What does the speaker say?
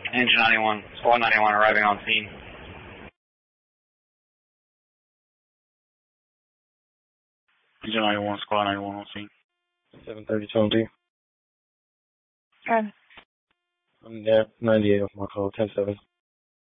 Engine 91, Squad 91 arriving on scene. Engine 91, Squad 91 on scene. 732 on D. Good. I'm there, 98 off my call, 10-7.